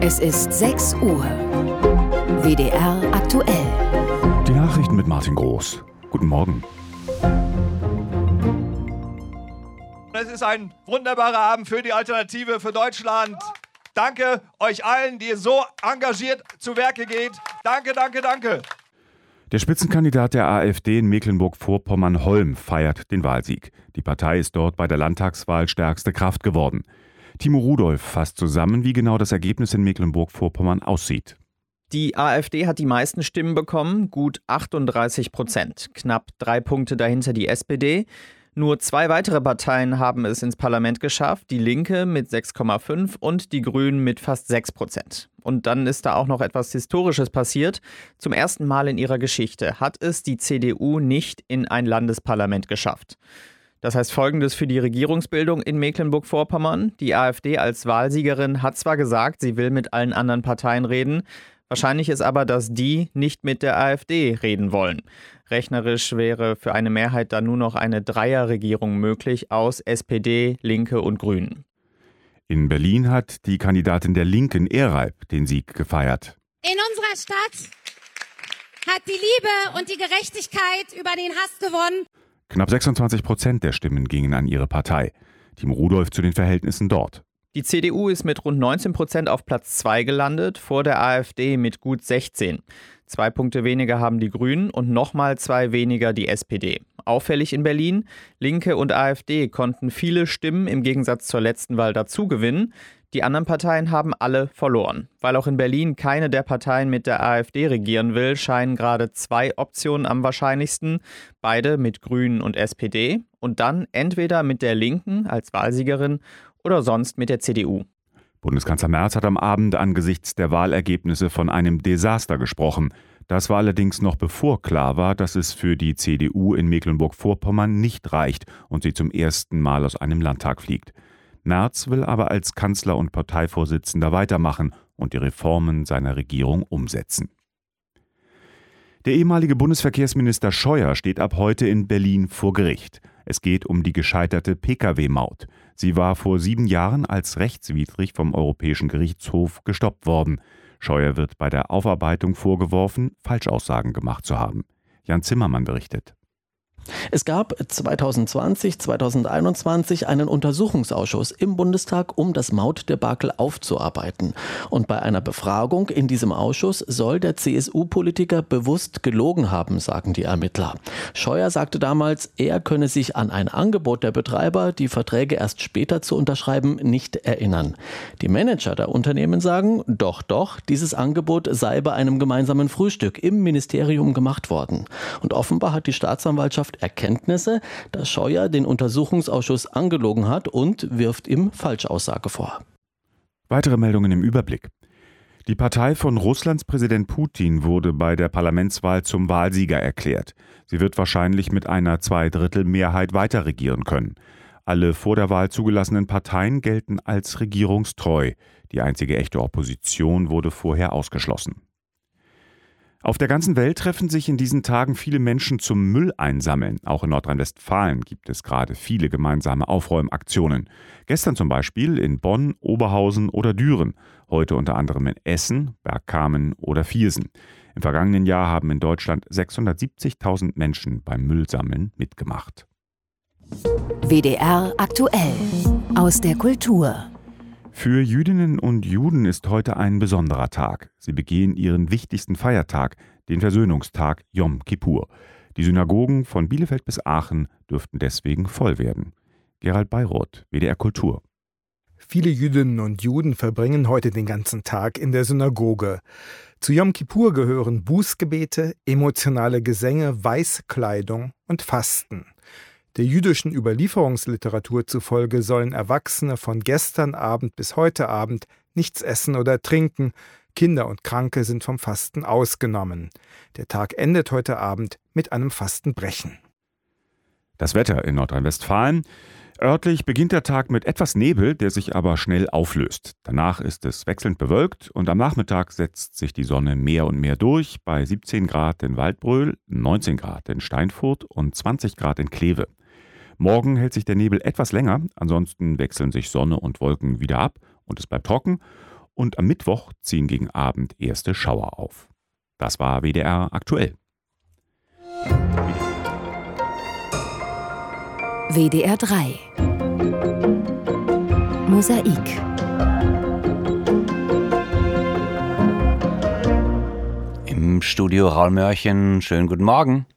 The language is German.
Es ist 6 Uhr. WDR aktuell. Die Nachrichten mit Martin Groß. Guten Morgen. Es ist ein wunderbarer Abend für die Alternative für Deutschland. Danke euch allen, die so engagiert zu Werke geht. Danke, danke, danke. Der Spitzenkandidat der AfD in Mecklenburg-Vorpommern, Holm, feiert den Wahlsieg. Die Partei ist dort bei der Landtagswahl stärkste Kraft geworden. Timo Rudolph fasst zusammen, wie genau das Ergebnis in Mecklenburg-Vorpommern aussieht. Die AfD hat die meisten Stimmen bekommen, gut 38%. Knapp 3 Punkte dahinter die SPD. Nur 2 weitere Parteien haben es ins Parlament geschafft, die Linke mit 6,5 und die Grünen mit fast 6%. Und dann ist da auch noch etwas Historisches passiert. Zum ersten Mal in ihrer Geschichte hat es die CDU nicht in ein Landesparlament geschafft. Das heißt Folgendes für die Regierungsbildung in Mecklenburg-Vorpommern. Die AfD als Wahlsiegerin hat zwar gesagt, sie will mit allen anderen Parteien reden. Wahrscheinlich ist aber, dass die nicht mit der AfD reden wollen. Rechnerisch wäre für eine Mehrheit dann nur noch eine Dreierregierung möglich aus SPD, Linke und Grünen. In Berlin hat die Kandidatin der Linken, Ehrreip, den Sieg gefeiert. In unserer Stadt hat die Liebe und die Gerechtigkeit über den Hass gewonnen. Knapp 26% der Stimmen gingen an ihre Partei. Timo Rudolph zu den Verhältnissen dort. Die CDU ist mit rund 19% auf Platz 2 gelandet, vor der AfD mit gut 16. 2 Punkte weniger haben die Grünen und nochmal 2 weniger die SPD. Auffällig in Berlin, Linke und AfD konnten viele Stimmen im Gegensatz zur letzten Wahl dazugewinnen. Die anderen Parteien haben alle verloren. Weil auch in Berlin keine der Parteien mit der AfD regieren will, scheinen gerade 2 Optionen am wahrscheinlichsten. Beide mit Grünen und SPD. Und dann entweder mit der Linken als Wahlsiegerin oder sonst mit der CDU. Bundeskanzler Merz hat am Abend angesichts der Wahlergebnisse von einem Desaster gesprochen. Das war allerdings noch bevor klar war, dass es für die CDU in Mecklenburg-Vorpommern nicht reicht und sie zum ersten Mal aus einem Landtag fliegt. Merz will aber als Kanzler und Parteivorsitzender weitermachen und die Reformen seiner Regierung umsetzen. Der ehemalige Bundesverkehrsminister Scheuer steht ab heute in Berlin vor Gericht. Es geht um die gescheiterte Pkw-Maut. Sie war vor 7 Jahren als rechtswidrig vom Europäischen Gerichtshof gestoppt worden. Scheuer wird bei der Aufarbeitung vorgeworfen, Falschaussagen gemacht zu haben. Jan Zimmermann berichtet. Es gab 2020, 2021 einen Untersuchungsausschuss im Bundestag, um das Mautdebakel aufzuarbeiten. Und bei einer Befragung in diesem Ausschuss soll der CSU-Politiker bewusst gelogen haben, sagen die Ermittler. Scheuer sagte damals, er könne sich an ein Angebot der Betreiber, die Verträge erst später zu unterschreiben, nicht erinnern. Die Manager der Unternehmen sagen, doch, dieses Angebot sei bei einem gemeinsamen Frühstück im Ministerium gemacht worden. Und offenbar hat die Staatsanwaltschaft Erkenntnisse, dass Scheuer den Untersuchungsausschuss angelogen hat und wirft ihm Falschaussage vor. Weitere Meldungen im Überblick. Die Partei von Russlands Präsident Putin wurde bei der Parlamentswahl zum Wahlsieger erklärt. Sie wird wahrscheinlich mit einer 2/3 weiter regieren können. Alle vor der Wahl zugelassenen Parteien gelten als regierungstreu. Die einzige echte Opposition wurde vorher ausgeschlossen. Auf der ganzen Welt treffen sich in diesen Tagen viele Menschen zum Müll einsammeln. Auch in Nordrhein-Westfalen gibt es gerade viele gemeinsame Aufräumaktionen. Gestern zum Beispiel in Bonn, Oberhausen oder Düren. Heute unter anderem in Essen, Bergkamen oder Viersen. Im vergangenen Jahr haben in Deutschland 670.000 Menschen beim Müllsammeln mitgemacht. WDR aktuell. Aus der Kultur. Für Jüdinnen und Juden ist heute ein besonderer Tag. Sie begehen ihren wichtigsten Feiertag, den Versöhnungstag Jom Kippur. Die Synagogen von Bielefeld bis Aachen dürften deswegen voll werden. Gerald Beiroth, WDR Kultur. Viele Jüdinnen und Juden verbringen heute den ganzen Tag in der Synagoge. Zu Jom Kippur gehören Bußgebete, emotionale Gesänge, Weißkleidung und Fasten. Der jüdischen Überlieferungsliteratur zufolge sollen Erwachsene von gestern Abend bis heute Abend nichts essen oder trinken. Kinder und Kranke sind vom Fasten ausgenommen. Der Tag endet heute Abend mit einem Fastenbrechen. Das Wetter in Nordrhein-Westfalen. Örtlich beginnt der Tag mit etwas Nebel, der sich aber schnell auflöst. Danach ist es wechselnd bewölkt und am Nachmittag setzt sich die Sonne mehr und mehr durch. Bei 17 Grad in Waldbröl, 19 Grad in Steinfurt und 20 Grad in Kleve. Morgen hält sich der Nebel etwas länger, ansonsten wechseln sich Sonne und Wolken wieder ab und es bleibt trocken. und am Mittwoch ziehen gegen Abend erste Schauer auf. Das war WDR aktuell. WDR 3 Mosaik. Im Studio Raul Mörchen, schönen guten Morgen.